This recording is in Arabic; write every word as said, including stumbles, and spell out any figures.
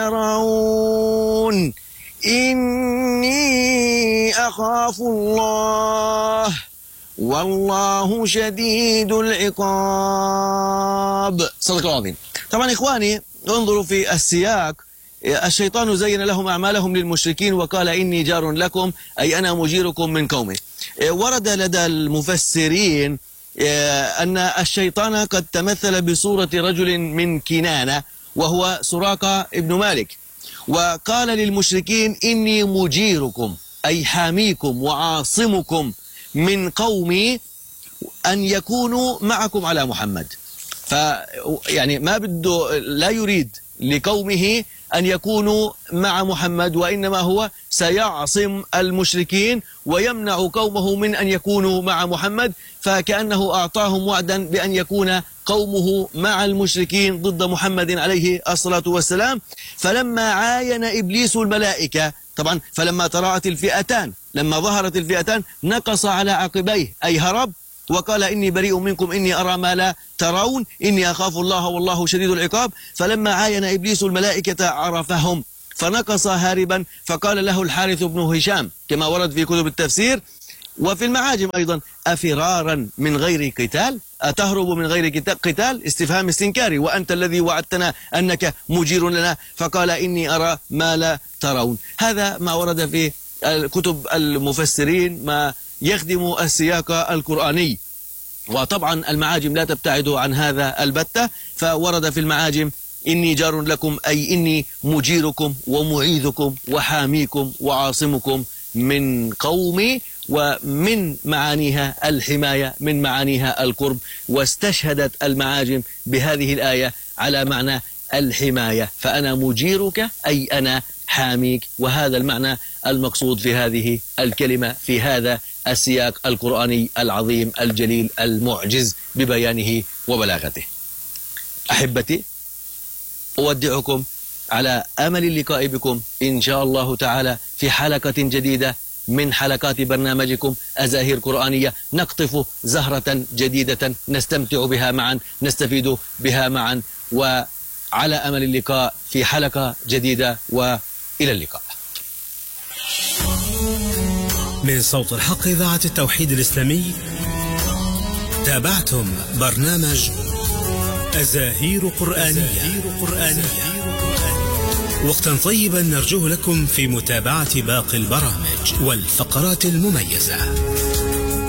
ترون إني أخاف الله والله شديد العقاب. صدق الله العظيم. طبعا إخواني انظروا في السياق، الشيطان زين لهم أعمالهم للمشركين وقال إني جار لكم، أي أنا مجيركم من قومه. ورد لدى المفسرين أن الشيطان قد تمثل بصورة رجل من كنانة وهو سراقة ابن مالك، وقال للمشركين إني مجيركم أي حاميكم وعاصمكم من قومي أن يكونوا معكم على محمد. فيعني ما بده، لا يريد لقومه أن يكونوا مع محمد، وإنما هو سيعصم المشركين ويمنع قومه من أن يكونوا مع محمد، فكأنه أعطاهم وعدا بأن يكون قومه مع المشركين ضد محمد عليه الصلاة والسلام. فلما عاين إبليس الملائكة، طبعا فلما تراءت الفئتان، لما ظهرت الفئتان نقص على عقبيه أي هرب وقال إني بريء منكم إني أرى ما لا ترون إني أخاف الله والله شديد العقاب. فلما عاين إبليس الملائكة عرفهم فنقص هاربا، فقال له الحارث بن هشام كما ورد في كتب التفسير وفي المعاجم أيضا: أفرارا من غير قتال، أتهرب من غير قتال؟ استفهام استنكاري، وأنت الذي وعدتنا أنك مجير لنا. فقال إني أرى ما لا ترون. هذا ما ورد في كتب المفسرين ما يخدم السياق القرآني، وطبعا المعاجم لا تبتعد عن هذا البتة. فورد في المعاجم إني جار لكم أي إني مجيركم ومعيذكم وحاميكم وعاصمكم من قومي، ومن معانيها الحماية، من معانيها القرب. واستشهدت المعاجم بهذه الآية على معنى الحماية، فأنا مجيرك أي أنا حاميك، وهذا المعنى المقصود في هذه الكلمة في هذا السياق القرآني العظيم الجليل المعجز ببيانه وبلاغته. أحبتي، أودعكم على أمل اللقاء بكم إن شاء الله تعالى في حلقة جديدة من حلقات برنامجكم أزاهير قرآنية، نقطف زهرة جديدة نستمتع بها معا، نستفيد بها معا، وعلى أمل اللقاء في حلقة جديدة، وإلى اللقاء. من صوت الحق إذاعة التوحيد الإسلامي، تابعتم برنامج أزاهير قرآنية. وقتا طيبا نرجوه لكم في متابعة باقي البرامج والفقرات المميزة.